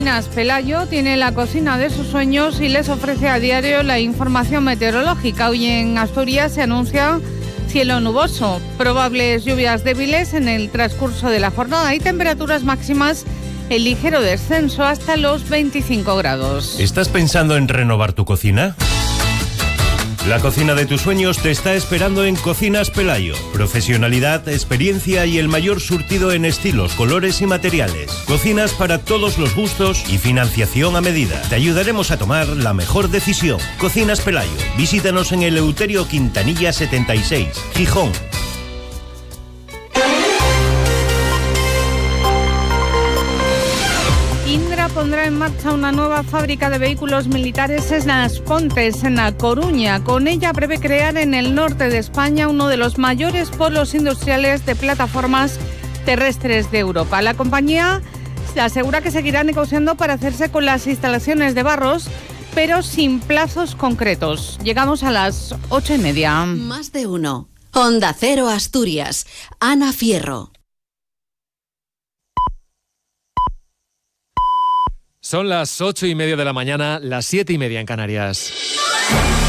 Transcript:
Pelayo tiene la cocina de sus sueños y les ofrece a diario la información meteorológica. Hoy en Asturias se anuncia cielo nuboso, probables lluvias débiles en el transcurso de la jornada y temperaturas máximas en ligero descenso hasta los 25 grados. ¿Estás pensando en renovar tu cocina? La cocina de tus sueños te está esperando en Cocinas Pelayo. Profesionalidad, experiencia y el mayor surtido en estilos, colores y materiales. Cocinas para todos los gustos y financiación a medida. Te ayudaremos a tomar la mejor decisión. Cocinas Pelayo. Visítanos en Eleuterio Quintanilla 76, Gijón. Indra pondrá en marcha una nueva fábrica de vehículos militares en As Pontes, en A Coruña. Con ella prevé crear en el norte de España uno de los mayores polos industriales de plataformas terrestres de Europa. La compañía asegura que seguirá negociando para hacerse con las instalaciones de Barros, pero sin plazos concretos. Llegamos a las 8:30. Más de uno. Onda Cero Asturias. Ana Fierro. Son las 8:30 de la mañana, las 7:30 en Canarias.